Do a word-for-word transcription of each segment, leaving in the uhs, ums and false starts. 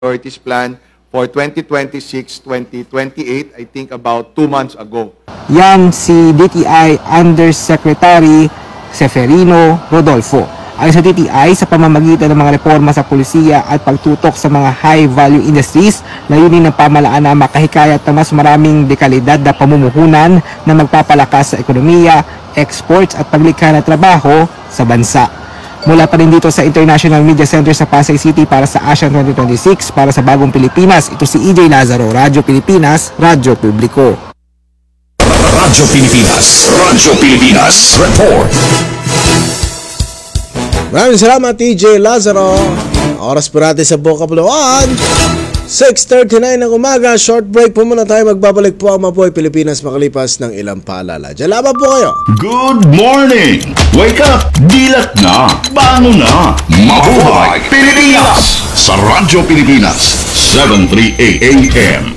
priorities plan for twenty twenty-six to twenty twenty-eight, I think about two months ago. Yan si D T I Undersecretary Seferino Rodolfo. Ayon sa D T I, sa pamamagitan ng mga reforma sa pulisiya at pagtutok sa mga high-value industries, layunin ng pamahalaan na makahikayat ng mas maraming dekalidad na pamumuhunan na magpapalakas sa ekonomiya, exports at paglikha ng trabaho sa bansa. Mula pa rin dito sa International Media Center sa Pasay City para sa ASEAN twenty twenty-six para sa Bagong Pilipinas, ito si E J Lazaro, Radyo Pilipinas, Radyo Publiko. Radyo Pilipinas, Radyo Pilipinas, report. Maraming salamat E J Lazaro. Oras po natin sa Buka Puluan, six thirty-nine ng umaga. Short break po muna tayo. Magbabalik po ang Mabuhay Pilipinas makalipas ng ilang paalala. Diyan lamang po kayo. Good morning! Wake up! Dilat na! Bangon na! Mabuhay Pilipinas! Sa Radyo Pilipinas, seven thirty-eight A M.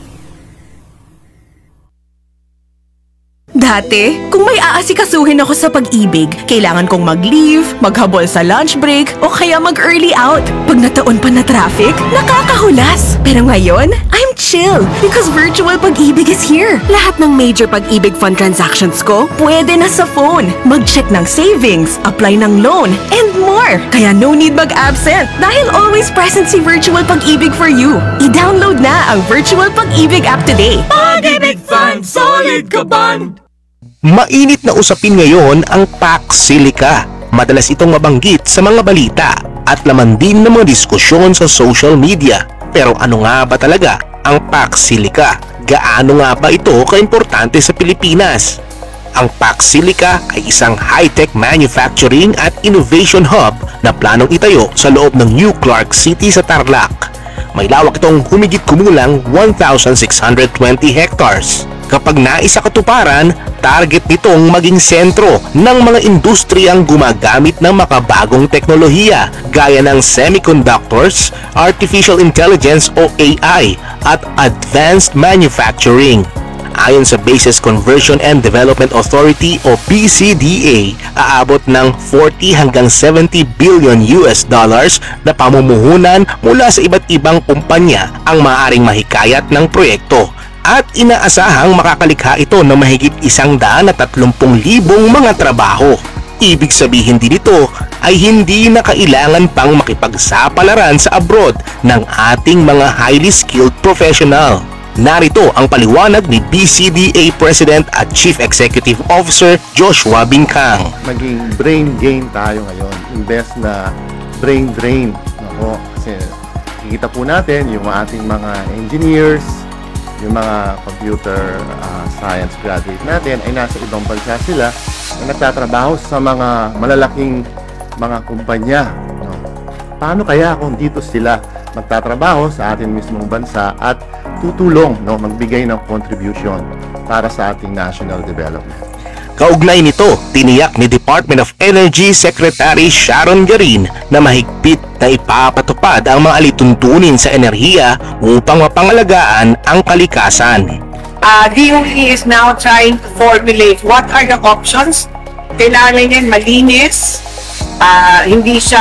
Dati, kung may aasikasuhin ako sa pag-ibig, kailangan kong mag-leave, maghabol sa lunch break, o kaya mag-early out. Pag nataon pa na traffic, nakakahulas. Pero ngayon, I'm chill because virtual pag-ibig is here. Lahat ng major pag-ibig fund transactions ko, pwede na sa phone. Mag-check ng savings, apply ng loan, and more. Kaya no need mag-absent dahil always present si Virtual Pag-ibig for you. I-download na ang Virtual Pag-ibig app today. Pag-ibig Fund, solid ka band! Mainit na usapin ngayon ang Pax Silica. Madalas itong mabanggit sa mga balita at laman din ng mga diskusyon sa social media. Pero ano nga ba talaga ang Pax Silica? Gaano nga ba ito kaimportante sa Pilipinas? Ang Pax Silica ay isang high-tech manufacturing at innovation hub na planong itayo sa loob ng New Clark City sa Tarlac. May lawak itong humigit kumulang one thousand six hundred twenty hectares. Kapag naisa katuparan, target nitong maging sentro ng mga industriyang gumagamit ng makabagong teknolohiya gaya ng semiconductors, artificial intelligence o A I at advanced manufacturing. Ayon sa Bases Conversion and Development Authority o B C D A, aabot ng forty hanggang seventy billion U S dollars na pamumuhunan mula sa iba't ibang kumpanya ang maaaring mahikayat ng proyekto. At inaasahang makakalikha ito ng mahigit isang daan at tatlumpung libong mga trabaho. Ibig sabihin din ito ay hindi na kailangan pang makipagsapalaran sa abroad ng ating mga highly skilled professional. Narito ang paliwanag ni B C D A President at Chief Executive Officer Joshua Bincang. Maging brain gain tayo ngayon. Invest na brain drain. Ako, kasi kikita po natin yung ating mga engineers, yung mga computer uh, science graduate natin ay nasa ibang bansa sila na nagtatrabaho sa mga malalaking mga kumpanya. No? Paano kaya kung dito sila magtatrabaho sa ating mismong bansa at tutulong, no, magbigay ng contribution para sa ating national development? Kaugnay nito, tiniyak ni Department of Energy Secretary Sharon Garin na mahigpit na ipapatupad ang mga alituntunin sa enerhiya upang mapangalagaan ang kalikasan. Uh, D O E is now trying to formulate what are the options. Kailangan yan malinis, uh, hindi siya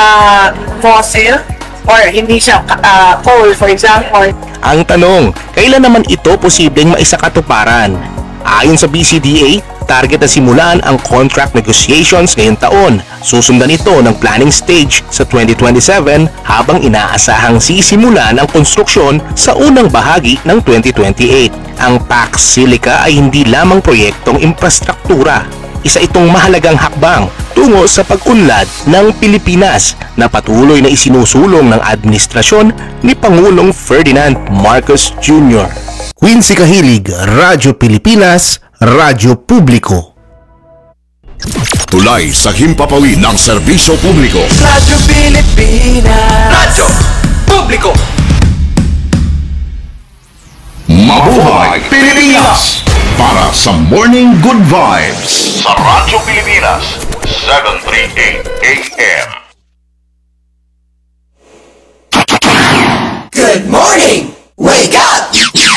fossil, or hindi siya uh, coal, for example. Ang tanong, kailan naman ito posibleng maisakatuparan? Ayon sa B C D A, target na simulan ang contract negotiations ngayong taon. Susundan ito ng planning stage sa twenty twenty-seven habang inaasahang sisimulan ang konstruksyon sa unang bahagi ng twenty twenty-eight. Ang Pax Silica ay hindi lamang proyektong infrastruktura. Isa itong mahalagang hakbang tungo sa pag-unlad ng Pilipinas na patuloy na isinusulong ng administrasyon ni Pangulong Ferdinand Marcos Junior Quincy Kahilig, Radyo Pilipinas, Radyo Publiko. Tulay sa himpapawid ng serbisyo publiko. Radyo Pilipinas, Radyo Publiko. Mabuhay Pilipinas! Para sa Morning Good Vibes sa Radyo Pilipinas, seven thirty-eight A M. Good morning! Wake up!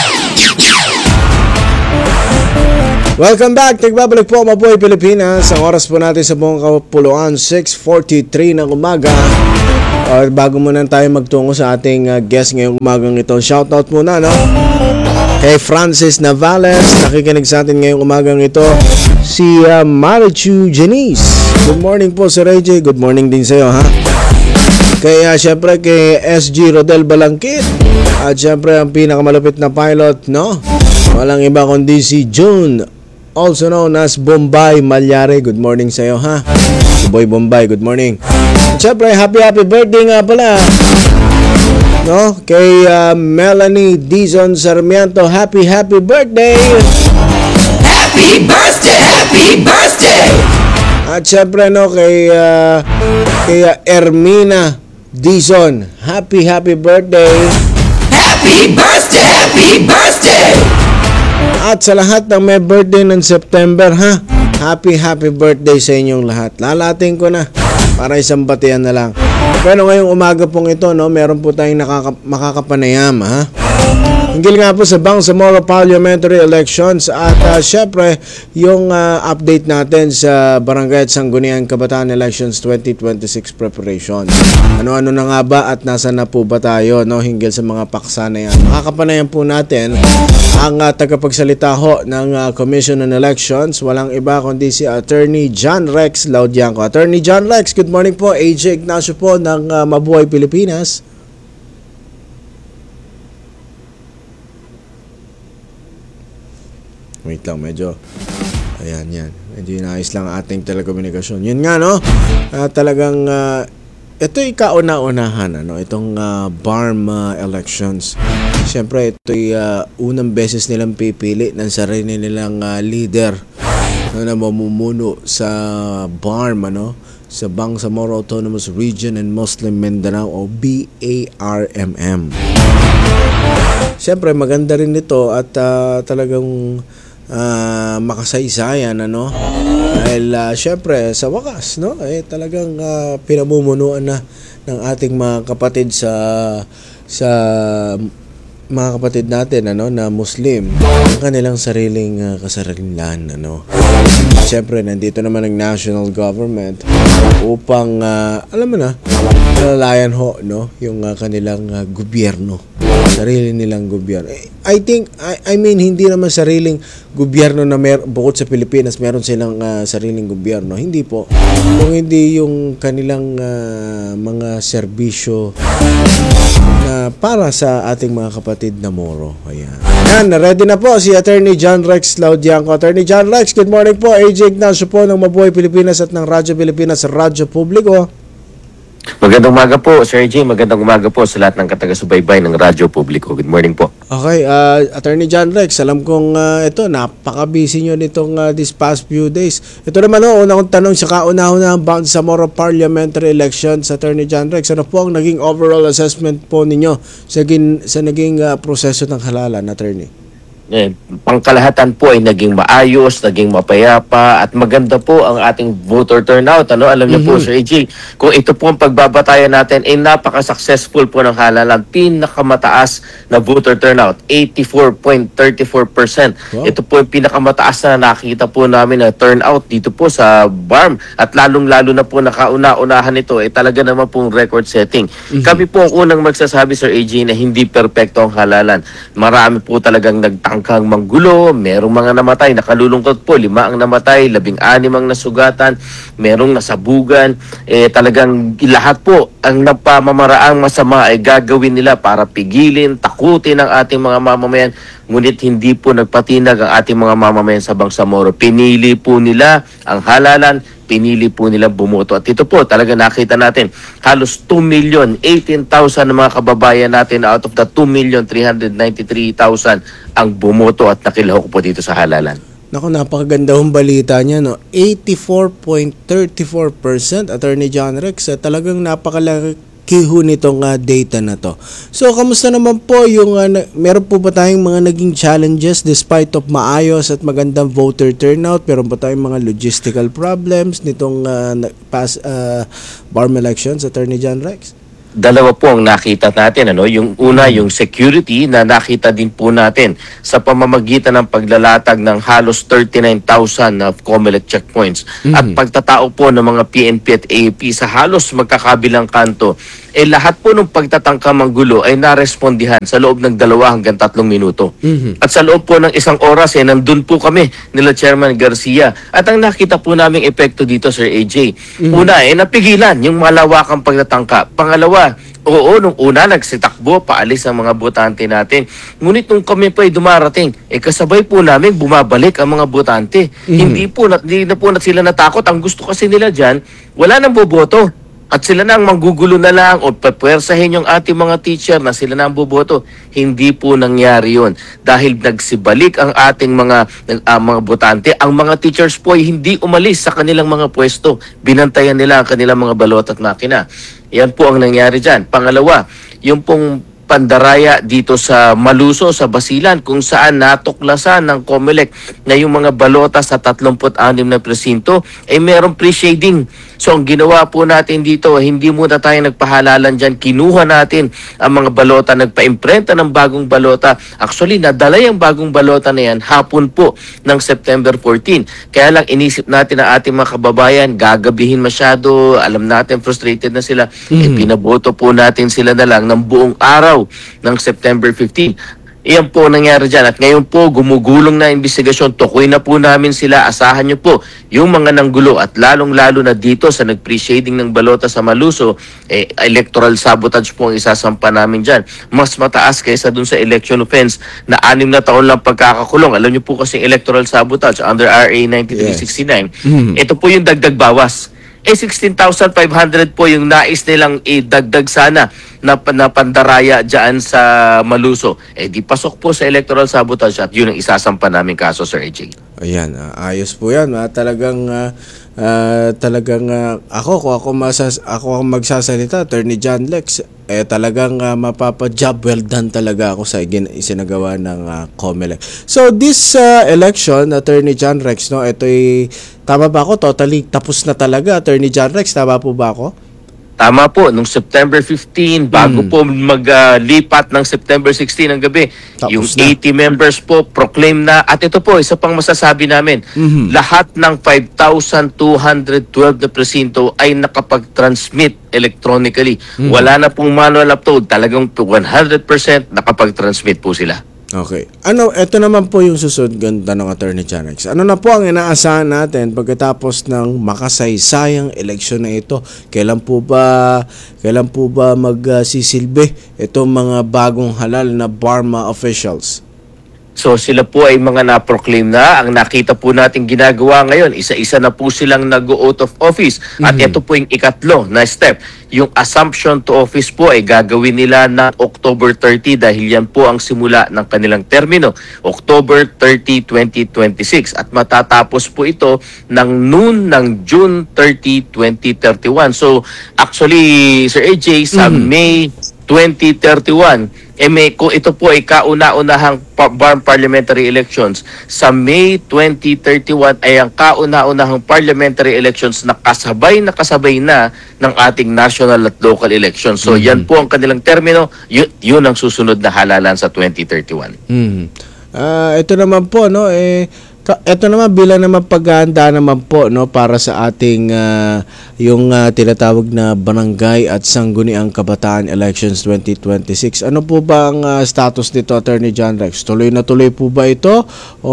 Welcome back. Nagbabalik po ang Mabuhay Pilipinas. Ang oras po natin sa buong kapuluan, six forty-three ng umaga. Uh, bago muna tayo magtungo sa ating uh, guest ngayong umagang ito, shoutout muna, no? Kay Francis Navales, nakikinig sa atin ngayong umagang ito, si uh, Marichu Janice. Good morning po, Sir A J. Good morning din sa'yo, ha? Kaya uh, syempre kay S G Rodel Balangkit. At syempre ang pinakamalupit na pilot, no? Walang iba kundi si June, also known as Bombay Malyare. Good morning sa'yo, ha? Si Boy Bombay, good morning. At syempre, happy happy birthday nga pala, no? Kay uh, Melanie Dizon Sarmiento. Happy happy birthday! Happy birthday! Happy birthday! At syempre, no, kay uh, kay uh, Ermina Dizon. Happy happy birthday! Happy birthday! Happy birthday! At sa lahat ng may birthday ng September, ha? Happy happy birthday sa inyong lahat. Lalating ko na para isang batian na lang. Pero ngayong umaga pong ito, no, meron po tayong nakaka- makakapanayam, ha? Hinggil nga po sa Bangsamoro Parliamentary Elections at uh, syempre yung uh, update natin sa Barangay at Sangguniang Kabataan Elections twenty twenty-six preparation. Ano-ano na nga ba at nasa na po ba tayo, no, hinggil sa mga paksa na yan. Makakapanayam po natin ang uh, tagapagsalita ho ng uh, Commission on Elections, walang iba kundi si Attorney John Rex Laudianco. Attorney John Rex, good morning po. A J Ignacio po ng uh, Mabuhay Pilipinas. Wait lang, medyo ayan yan, medyo inayos lang ang ating telekomunikasyon. Yun nga, no, uh, talagang uh, ito'y kauna-unahan, ano, itong uh, B A R M uh, elections. Siyempre ito'y uh, unang beses nilang pipili ng sarili nilang uh, leader, no, na mamumuno sa B A R M, ano, sa Bangsamoro Autonomous Region and Muslim Mindanao o B A R M M. Siyempre maganda rin ito at uh, talagang Uh, makasaysayan, ano, dahil uh, syempre sa wakas, no, eh talagang uh, pinamumunuan na ng ating mga kapatid sa sa mga kapatid natin, ano, na Muslim ang kanilang sariling uh, kasarilan, ano. Syempre nandito naman ang national government upang uh, alam mo na, nalalayan ho, no, yung uh, kanilang uh, gobyerno, sarili nilang gobyerno. I think, I, I mean, hindi naman sariling gobyerno na mer bukod sa Pilipinas, meron silang uh, sariling gobyerno. Hindi po. Kung hindi yung kanilang uh, mga serbisyo na para sa ating mga kapatid na Moro. Ayan. Ayan, ready na po si Attorney John Rex Laudianco. Attorney John Rex, good morning po. A J Ignacio po ng Mabuhay Pilipinas at ng Radyo Pilipinas, Radyo Publiko. Magandang umaga po, Sir J. Magandang umaga po sa lahat ng katagasubaybay ng Radyo Publiko. Good morning po. Okay, uh, Attorney John Rex, alam kong uh, ito, napaka-busy nyo nitong uh, this past few days. Ito naman, oh, una kong tanong sa kauna-una ng Bangsamoro Parliamentary Elections, Attorney John Rex, ano po ang naging overall assessment po ninyo sa, gin, sa naging uh, proseso ng halalan, Attorney? Eh, pangkalahatan po ay naging maayos, naging mapayapa at maganda po ang ating voter turnout. Ano? Alam niyo mm-hmm. po, Sir A J, kung ito po ang pagbabatayan natin, ay eh, napaka-successful po ng halalan. Pinakamataas na voter turnout, eighty-four point three four percent. Wow. Ito po yung pinakamataas na nakita po namin na turnout dito po sa B A R M. At lalong-lalo na po nakauna-unahan ito, eh, talaga naman pong record setting. Mm-hmm. Kami po ang unang magsasabi, Sir A J, na hindi perpekto ang halalan. Marami po talagang nagtang kang manggulo, merong mga namatay, nakalulungkot po, lima ang namatay, labing anim ang nasugatan, merong nasabugan, eh talagang lahat po ang napamamaraang masama ay gagawin nila para pigilin, takutin ang ating mga mamamayan, ngunit hindi po nagpatinag ang ating mga mamamayan sa Bangsamoro. Pinili po nila ang halalan, pinili po nila bumoto. At ito po, talaga nakita natin, halos two million eighteen thousand ng mga kababayan natin out of the two million three hundred ninety-three thousand ang bumoto at nakilahok po dito sa halalan. Naku, napakaganda hong balita niya, no? eighty-four point three four percent, Attorney John Rex. Eh, talagang napakalaki ho nitong uh, data na to. So, kamusta naman po yung, uh, na, meron po ba tayong mga naging challenges despite of maayos at magandang voter turnout? Meron ba tayong mga logistical problems nitong uh, past uh, B A R M elections, Attorney John Rex? dalawa po ang nakita natin. Ano? Yung una, yung security na nakita din po natin sa pamamagitan ng paglalatag ng halos thirty-nine thousand na COMELEC checkpoints. At pagtatao po ng mga P N P at A A P sa halos magkakabilang kanto, eh lahat po ng pagtatangka manggulo ay narespondihan sa loob ng dalawa hanggang tatlong minuto. At sa loob po ng isang oras, eh, nandun po kami nila Chairman Garcia. At ang nakita po naming epekto dito, Sir A J, una, eh, napigilan yung malawakang pagtatangka. Pangalawa, oo, nung una nagsitakbo, paalis ang mga botante natin. Ngunit nung kami pa ay dumarating, eh kasabay po namin bumabalik ang mga botante. Hindi po na, hindi na po na sila natakot. Ang gusto kasi nila dyan, wala nang boboto. At sila na ang manggugulo na lang o papwersahin yung ating mga teacher na sila na ang boboto. Hindi po nangyari yun. Dahil nagsibalik ang ating mga, uh, mga botante. Ang mga teachers po ay hindi umalis sa kanilang mga pwesto. Binantayan nila ang kanilang mga balot at makina. Yan po ang nangyari dyan. Pangalawa, yung pong pandaraya dito sa Maluso, sa Basilan, kung saan natuklasan ng COMELEC na yung mga balota sa tatlumpu't anim na presinto, ay merong pre-shading. So ang ginawa po natin dito, hindi muna tayo nagpahalalan dyan. Kinuha natin ang mga balota, nagpa-imprenta ng bagong balota. Actually, nadala yung bagong balota na yan hapon po ng September fourteen. Kaya lang inisip natin na ating mga kababayan, gagabihin masyado, alam natin frustrated na sila. Mm-hmm. Eh, pinaboto po natin sila na lang ng buong araw ng September fifteen. Iyan po nangyari dyan. At ngayon po, gumugulong na investigasyon. Tukoy na po namin sila. Asahan nyo po yung mga nanggulo. At lalong-lalo na dito sa nag-pre-shading ng balota sa Maluso, eh, electoral sabotage po ang isasampa namin dyan. Mas mataas kaysa dun sa election offense na anim na taon lang pagkakakulong. Alam nyo po kasi electoral sabotage under R A ninety-three sixty-nine. Yes. Mm-hmm. Ito po yung dagdag bawas. Eh, sixteen thousand five hundred po yung nais nilang idagdag sana na, na pandaraya dyan sa Maluso. Eh, di pasok po sa electoral sabotage at yun ang isasampa namin kaso, Sir A J. Ayan, uh, ayos po yan. Uh, talagang, uh, uh, talagang uh, ako, kung ako, masas ako ang magsasalita, Attorney John Lex, eh talagang uh, mapapa-job well done talaga ako sa isinagawa ng uh, COMELEC. So, this uh, election, Attorney John Rex, no, ito'y, tama ba ako? Totally tapos na talaga, Attorney John Rex, tama po ba ako? Tama po, nung September fifteen, bago mm. po maglipat uh, ng September sixteen ng gabi, tapos yung na. eighty members po proclaim na, at ito po, isa pang masasabi namin, mm-hmm. lahat ng five thousand two hundred twelve na presinto ay nakapag-transmit electronically. Mm-hmm. Wala na pong manual upload, talagang one hundred percent nakapag-transmit po sila. Okay. Ano, ito naman po yung susunod ganda ng Attorney John Rex. Ano na po ang inaasahan natin pagkatapos ng makasaysayang eleksyon na ito? Kailan po ba kailan po ba magsisilbi uh, itong mga bagong halal na Barma officials? So sila po ay mga na-proclaim na. Ang nakita po natin ginagawa ngayon, isa-isa na po silang nag-oath of office. At mm-hmm. ito po yung ikatlo na step. Yung assumption to office po ay gagawin nila ng October thirty dahil yan po ang simula ng kanilang termino. October thirty, twenty twenty-six. At matatapos po ito ng noon ng June thirty, twenty thirty-one. So actually, Sir A J, sa mm-hmm. May twenty thirty-one, eh may, kung ito po ay kauna-unahang Barm Parliamentary Elections, sa May twenty thirty-one ay ang kauna-unahang parliamentary elections na kasabay na kasabay na ng ating national at local elections. So mm-hmm. yan po ang kanilang termino, yun, yun ang susunod na halalan sa twenty thirty-one. Mm-hmm. Uh, ito naman po, no, eh, ito naman bilang naman paghahanda naman po, no, para sa ating uh, yung uh, tinatawag na Barangay at Sangguniang Kabataan Elections twenty twenty-six. Ano po ba ang uh, status nito, Attorney John Rex? Tuloy na tuloy po ba ito? O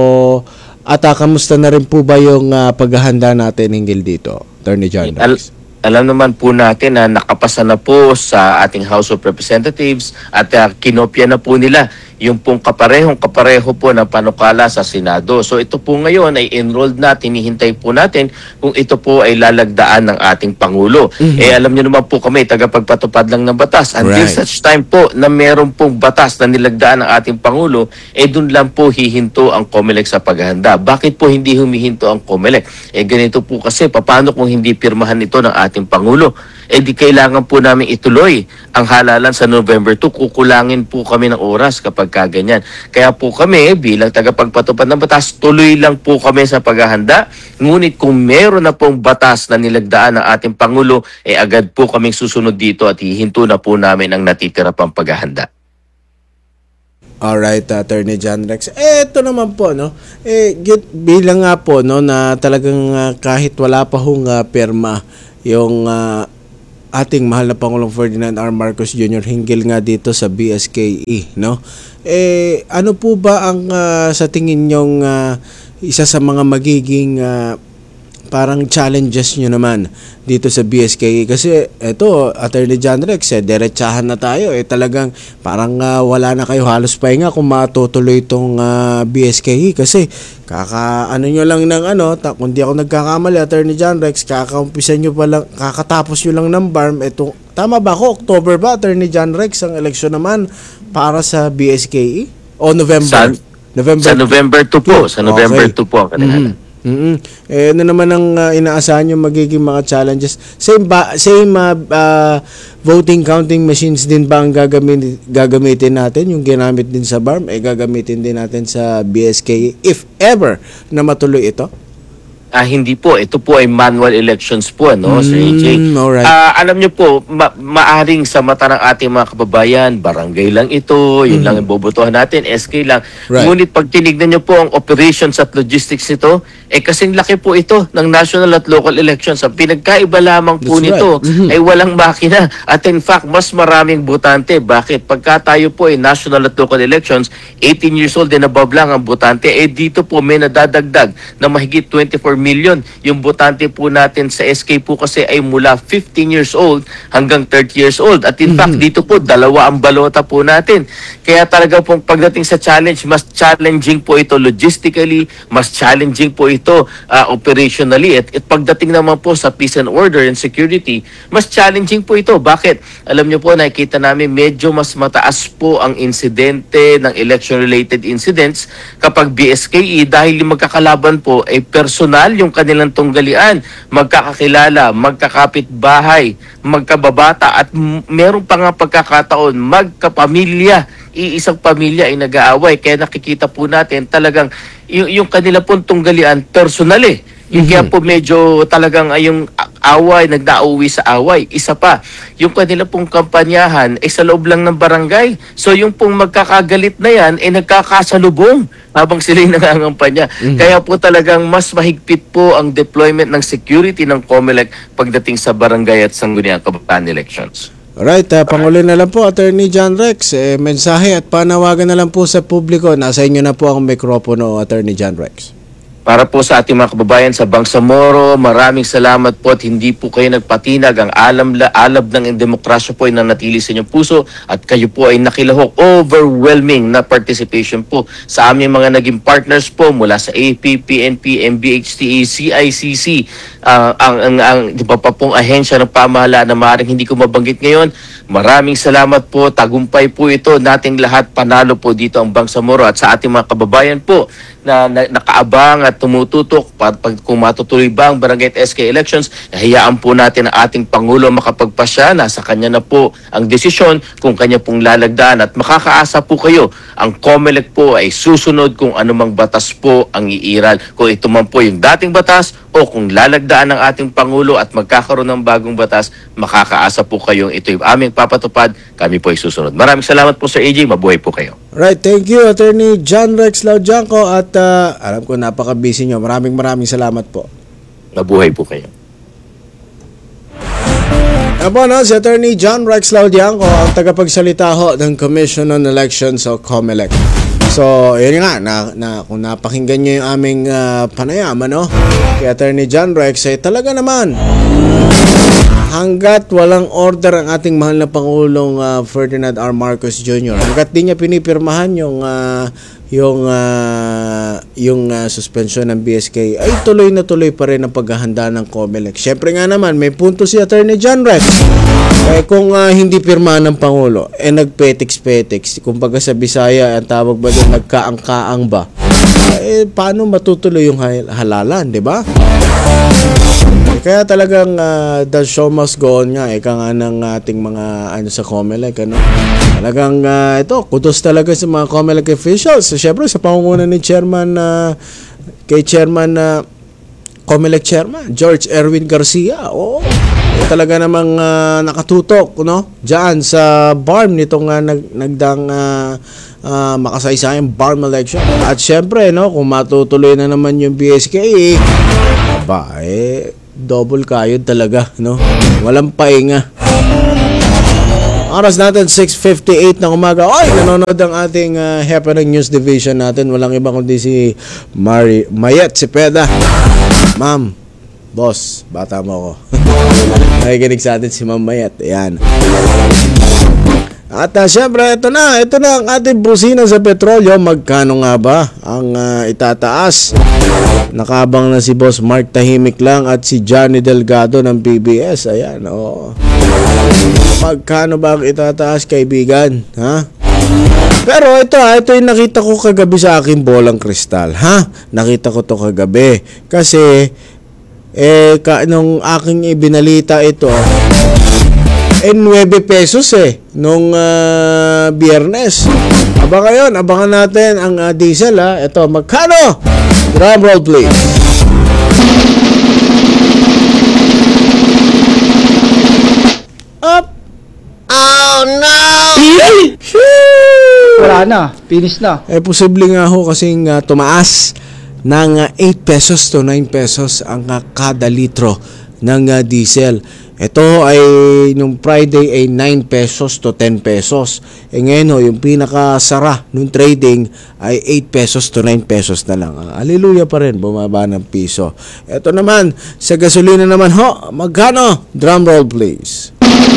at uh, kamusta na rin po ba yung uh, paghahanda natin hinggil dito, Attorney John Rex? Al- alam naman po natin na nakapasa na po sa ating House of Representatives at uh, kinopya na po nila yung pong kaparehong kapareho po na panukala sa Senado. So ito po ngayon ay enrolled na, tinihintay po natin kung ito po ay lalagdaan ng ating Pangulo. Mm-hmm. Eh alam niyo naman po kami, tagapagpatupad lang ng batas. Until right. such time po na meron pong batas na nilagdaan ng ating Pangulo, eh dun lang po hihinto ang COMELEC sa paghahanda. Bakit po hindi humihinto ang COMELEC? Eh ganito po kasi, paano kung hindi pirmahan ito ng ating Pangulo? Eh di kailangan po namin ituloy ang halalan sa November two. Kukulangin po kami ng oras kapag pagkaganyan. Kaya po kami bilang tagapagpatupad ng batas, tuloy lang po kami sa paghahanda. Ngunit kung meron na pong batas na nilagdaan ng ating Pangulo, eh agad po kaming susunod dito at hihinto na po namin ang natitira pang paghahanda. Alright, Attorney John Rex. Eh, ito naman po, no? Eh, git- bilang nga po, no, na talagang ah, kahit wala pa hong ah, perma yung ah, ating mahal na Pangulong Ferdinand R. Marcos Junior hinggil nga dito sa B S K E, no? Eh, ano po ba ang ah, sa tingin nyong ah, isa sa mga magiging ah, parang challenges nyo naman dito sa B S K E? Kasi eto, Attorney John Rex, eh, diretsahan na tayo. Eh, talagang parang uh, wala na kayo halos pahinga kung matutuloy itong uh, B S K E. Kasi kaka ano nyo lang ng ano, ta, kung di ako nagkakamali, Attorney John Rex, kakaumpisa nyo pa lang, kakatapos nyo lang ng B A R M. Eto, tama ba ako? October ba, Attorney John Rex, ang eleksyon naman para sa B S K E? O November? Sa, November sa November two po. Sa November Okay. two po ang kanilang. Mhm. Mm-hmm. Eh, ano naman ang uh, inaasahan yung magiging mga challenges? Same ba, same uh, uh, voting counting machines din ba ang gagamit, gagamitin natin? Yung ginamit din sa B A R M, eh gagamitin din natin sa B S K E if ever na matuloy ito? Ah, hindi po. Ito po ay manual elections po, no, Sir A J. Mm, alright. Ah, alam niyo po, ma- maaring sa mata ng ating mga kababayan, barangay lang ito, yun lang ang bobotohan natin, S K lang. Right. Ngunit pag tinignan niyo po ang operations at logistics nito, eh kasing laki po ito ng national at local elections. Ang pinagkaiba lamang po That's nito right. Mhm. ay walang makina. At in fact, mas maraming botante. Bakit? Pagka tayo po ay national at local elections, eighteen years old and above lang ang botante. Eh dito po may nadadagdag na mahigit twenty-four million. Yung botante po natin sa S K po kasi ay mula fifteen years old hanggang thirty years old. At in fact, dito po dalawa ang balota po natin. Kaya talaga pong pagdating sa challenge, mas challenging po ito logistically, mas challenging po ito uh, operationally. At, at pagdating naman po sa peace and order and security, mas challenging po ito. Bakit? Alam niyo po, nakikita namin medyo mas mataas po ang insidente ng election-related incidents kapag B S K E dahil yung magkakalaban po ay personal yung kanilang tunggalian, magkakakilala, magkakapit-bahay, magkababata at m- meron pa nga pagkakataon magkapamilya, iisang pamilya ay nag-aaway. Kaya nakikita po natin talagang y- yung kanila pong tunggalian personal eh. Yung kaya po medyo talagang ay yung away, nagdauwi sa away. Isa pa, yung kanila pong kampanyahan ay sa loob lang ng barangay. So yung pong magkakagalit na yan ay nagkakasalubong habang sila'y nangangampanya. Mhm. Kaya po talagang mas mahigpit po ang deployment ng security ng COMELEC pagdating sa barangay at sangguniang kabataan elections. Alright, uh, pangulo na lang po, Attorney John Rex. Eh, mensahe at panawagan na lang po sa publiko. Nasa inyo na po ang mikropono, Attorney John Rex. Para po sa ating mga kababayan sa Bangsamoro, maraming salamat po at hindi po kayo nagpatinag. Ang alam, alab ng demokrasya po ay nanatili sa inyong puso at kayo po ay nakilahok. Overwhelming na participation po sa aming mga naging partners po mula sa A P, P N P, M B H T A, C I C C, uh, ang, ang, ang di ba pa pong ahensya ng pamahalaan na maaaring hindi ko mabanggit ngayon. Maraming salamat po. Tagumpay po ito. Nating lahat panalo po dito ang Bangsamoro at sa ating mga kababayan po na, na nakaabang at tumututok pag, pag kung matutuloy ba ang barangay at S K elections, hayaan po natin ang ating Pangulo makapagpasya. Nasa kanya na po ang desisyon kung kanya pong lalagdaan at makakaasa po kayo. Ang COMELEC po ay susunod kung anumang batas po ang iiral. Kung ito man po yung dating batas o kung lalagdaan ng ating Pangulo at magkakaroon ng bagong batas, makakaasa po kayong ito yung aming papatupad, kami po ay susunod. Maraming salamat po Sir A J, mabuhay po kayo. Right, thank you, Attorney John Rex Laudianco. At uh, alam ko napaka-busy nyo. Maraming maraming salamat po. Mabuhay po kayo. Apo no, si Attorney John Rex Laudianco, ang tagapagsalita ho ng Commission on Elections o COMELEC. So, yun nga, na, na, kung napakinggan nyo yung aming uh, panayam, ano, kay Attorney John Rex, ay talaga naman, hanggat walang order ang ating mahal na Pangulong uh, Ferdinand R. Marcos Junior, hanggat di niya pinipirmahan yung uh, yung uh, yung uh, suspension ng B S K, ay tuloy na tuloy pa rin ang paghahanda ng COMELEC. Syempre nga naman, may punto si Attorney John Rex. Eh, kung uh, hindi pirmahan ng Pangulo, eh nagpetix-petix, kumbaga sa Bisaya, ang tawag ba doon, nagkaang-kaang ba? Eh, paano matutuloy yung hal- halalan, di ba? Eh, kaya talagang ah, the show must go on nga. Ika nga ng ating mga ano sa Comelec. Ano? Talagang ah, ito, kudos talaga sa mga Comelec officials. So, syempre sa pangunguna ni Chairman na kay Chairman na Comelec Chairman George Erwin Garcia. Oo. Eh, talaga namang ah, nakatutok, no? Diyan sa barm nitong uh, nag nagdang uh, uh, makasaysayang barm election. At syempre, no, kung matutuloy na naman yung B S K E, aba, eh, double kayod talaga, no? Walang pahinga. Oras natin six fifty-eight ng umaga. Oy, nanonood ang ating uh, Happening News Division natin. Walang iba kundi si Mari Mayet Cepeda. Ma'am, boss, bata mo ako. Nakikinig sa atin si Ma'am Mayet. Ayan. At uh, syempre, ito na. Ito na ang ating busina sa petrolyo. Magkano nga ba ang uh, itataas? Nakabang na si Boss Mark Tahimik lang at si Johnny Delgado ng P B S. Ayan, oo. Magkano ba ang itataas, kaibigan? Ha? Pero ito ha, ito yung nakita ko kagabi sa aking bolang kristal. Ha? Nakita ko to kagabi. Kasi, eh, ka, nung aking ibinalita ito, eh, nine pesos eh, nung uh, biyernes. Abangan yun, abangan natin ang uh, diesel ha. Ito, magkano? Drum roll please. Up. Oh no! Wala na, finish na. Eh, posible nga ho kasing uh, tumaas ng uh, eight pesos to nine pesos ang uh, kada litro ng uh, diesel. Ito ay nung Friday ay nine pesos to ten pesos. Eh ngayon ho, yung pinakasara nung trading ay eight pesos to nine pesos na lang. Uh, hallelujah pa rin, bumaba ng piso. Ito naman, sa gasolina naman ho, magkano? Drum roll please.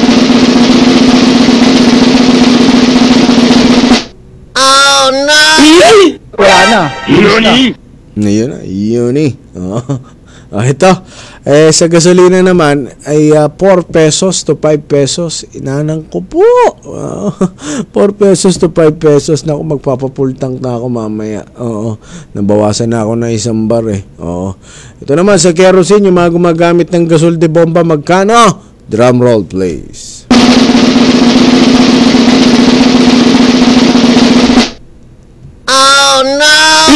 Oh no! Wala na, finish na. Yun na, yun eh. Oh. Oh, ito, eh, sa gasolina naman ay uh, four pesos to five pesos. Inanang ko po. Oh, four pesos to five pesos na ako, magpapapultang na ako mamaya. Oo, nabawasan na ako na isang bar eh. Oo. Ito naman sa kerosene, yung mga gumagamit ng gasol de bomba, magkano? Drum roll please. Oh no!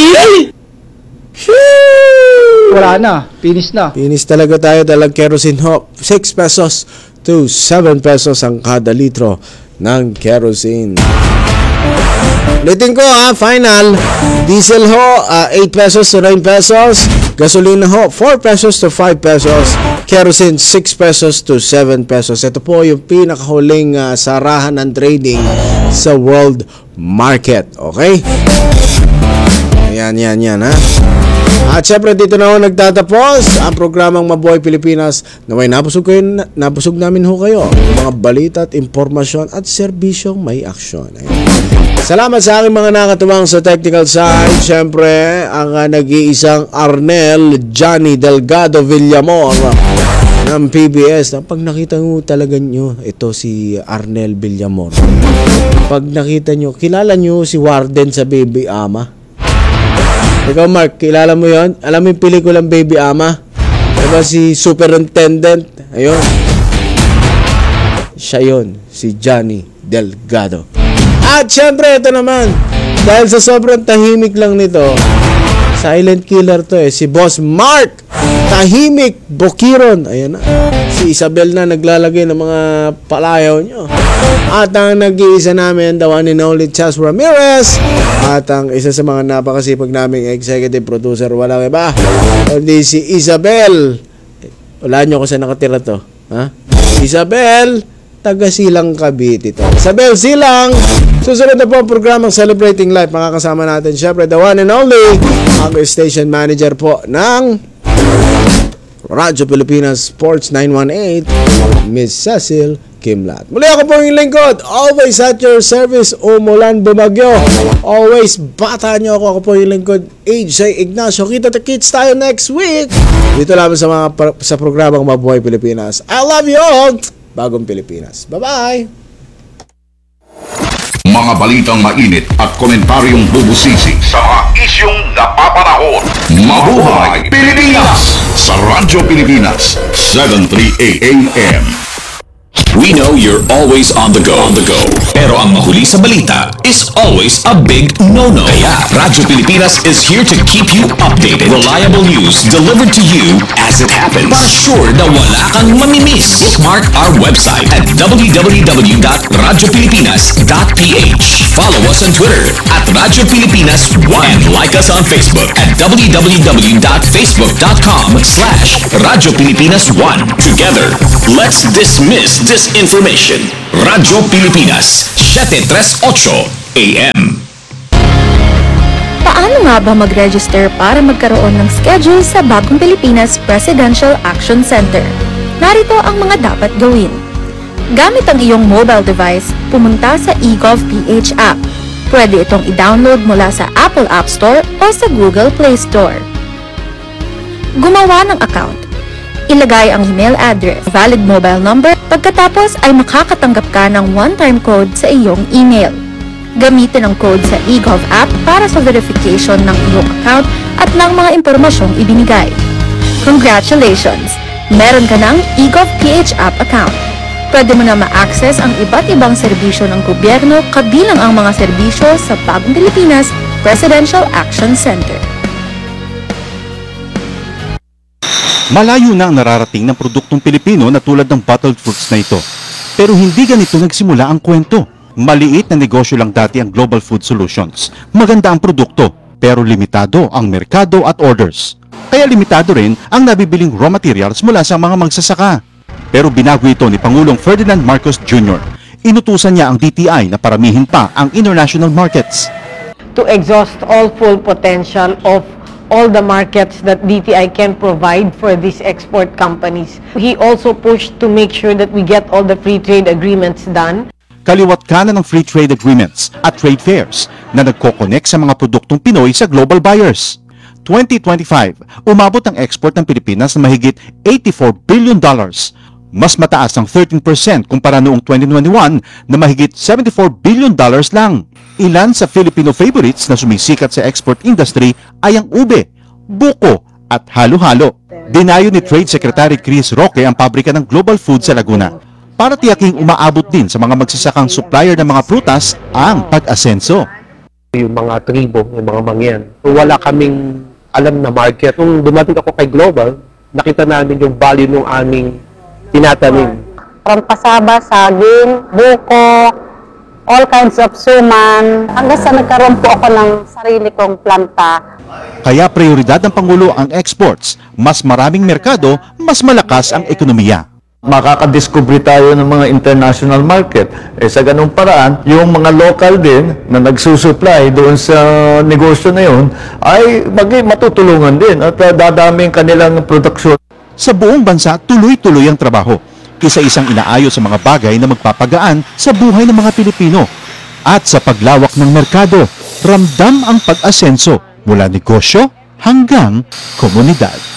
Wala na, finish na. Finish talaga tayo, dalag kerosene ho. six pesos to seven pesos ang kada litro ng kerosene. Ulitin ko ha, final. Diesel ho, uh, eight pesos to nine pesos. Gasolina ho, four pesos to five pesos. Kerosene, six pesos to seven pesos. Ito po yung pinakahuling uh, sarahan ng trading sa world market. Okay? Ayan, yan, yan ha. At syempre dito na ako nagtatapos ang programang Mabuhay Pilipinas. Naway nabusog, kayo, nabusog namin ho kayo ng mga balita at impormasyon at serbisyong may aksyon. Ayan. Salamat sa aking mga nakatuwang sa technical side. Syempre ang uh, nag-iisang Arnel Johnny Delgado Villamor ng P B S. Pag nakita nyo talaga nyo, ito si Arnel Villamor. Pag nakita nyo, kilala nyo si Warden sa Baby Ama? Ikaw Mark, kilala mo yon? Alam mo yung pelikulang Baby Ama? Diba si Superintendent? Ayun. Siya yun, si Johnny Delgado. At syempre, ito naman, dahil sa sobrang tahimik lang nito, silent killer to eh, si Boss Mark Tahimik Bokiron. Ayan na, si Isabel na naglalagay ng mga palayaw nyo. At ang nag-iisa namin, the one and only Chas Ramirez. At ang isa sa mga napakasipag naming executive producer, walang iba, kundi si Isabel. Wala nyo kung saan nakatira to. Ha? Isabel, taga Silang Cavite ito. Isabel Silang. Susunod na po ang programang Celebrating Life. Makakasama natin syempre the one and only, ang station manager po ng Radyo Pilipinas Sports nine one eight, Miss Cecil Kimlat. Muli ako po yung lingkod, always at your service, umulan bumagyo, always bata nyo ako. Ako po yung lingkod, A J Ignacio. Kita the kids tayo next week dito lamang sa mga sa programang Mabuhay Pilipinas. I love you all. Bagong Pilipinas. Bye-bye. Mga balitang mainit at komentaryong bubusisi sa mga isyong napapanahon. Mabuhay Pilipinas! sa Radyo Pilipinas, seven thirty-eight A M. We know you're always on the go, on the go. Pero ang mahuli sa balita is always a big no-no. Kaya Radyo Pilipinas is here to keep you updated. Reliable news delivered to you as it happens. Para sure na wala kang mamimiss. Bookmark our website at w w w dot radyo pilipinas dot p h. Follow us on Twitter at Radyo Pilipinas one and like us on Facebook at w w w dot facebook dot com slash Radyo Pilipinas one. Together, let's dismiss disinformation. Radyo Pilipinas, seven thirty-eight A M. Paano nga ba mag-register para magkaroon ng schedule sa Bagong Pilipinas Presidential Action Center? Narito ang mga dapat gawin. Gamit ang iyong mobile device, pumunta sa eGovPH app. Pwede itong i-download mula sa Apple App Store o sa Google Play Store. Gumawa ng account. Ilagay ang email address, valid mobile number, pagkatapos ay makakatanggap ka ng one-time code sa iyong email. Gamitin ang code sa eGov app para sa verification ng iyong account at ng mga impormasyong ibinigay. Congratulations! Meron ka ng eGovPH app account. Pwede mo na ma-access ang iba't ibang serbisyo ng gobyerno kabilang ang mga serbisyo sa Bagong Pilipinas Presidential Action Center. Malayo na ang nararating ng produktong Pilipino na tulad ng bottled fruits na ito. Pero hindi ganito nagsimula ang kwento. Maliit na negosyo lang dati ang Global Food Solutions. Maganda ang produkto, pero limitado ang merkado at orders. Kaya limitado rin ang nabibiling raw materials mula sa mga magsasaka. Pero binago ito ni Pangulong Ferdinand Marcos Junior Inutusan niya ang D T I na paramihin pa ang international markets. To exhaust all full potential of all the markets that D T I can provide for these export companies. He also pushed to make sure that we get all the free trade agreements done. Kaliwat kanan ng free trade agreements at trade fairs na nagko-connect sa mga produktong Pinoy sa global buyers. twenty twenty-five, umabot ang export ng Pilipinas na mahigit eighty-four billion dollars. Mas mataas ang thirteen percent kumpara noong twenty twenty-one na mahigit seventy-four billion dollars lang. Ilan sa Filipino favorites na sumisikat sa export industry ay ang ube, buko at halo-halo. Dinayo ni Trade Secretary Chris Roque ang pabrika ng Global Food sa Laguna para tiyaking umaabot din sa mga magsasakang supplier ng mga prutas ang pag-asenso. Yung mga tribo, yung mga mangyan, wala kaming alam na market. Nung dumating ako kay Global, nakita namin yung value ng aming tinatanim. From pasaba, saging, buko, all kinds of suman, hanggang sa nagkaroon po ako ng sarili kong planta. Kaya prioridad ng Pangulo ang exports. Mas maraming merkado, mas malakas ang ekonomiya. Makakadiscover tayo ng mga international market. Eh sa ganung paraan, yung mga local din na nagsusupply doon sa negosyo na yun ay mag- matutulungan din at uh, dadami ang kanilang produksyon. Sa buong bansa, tuloy-tuloy ang trabaho. Isa-isang inaayos sa mga bagay na magpapagaan sa buhay ng mga Pilipino. At sa paglawak ng merkado, ramdam ang pag-asenso mula negosyo hanggang komunidad.